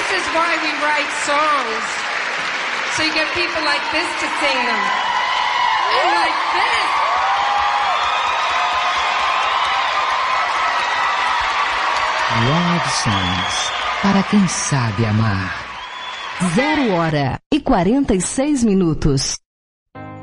is why we write songs. So you get people like this to sing them. And like this. Love Songs. Para quem sabe amar. 0h46.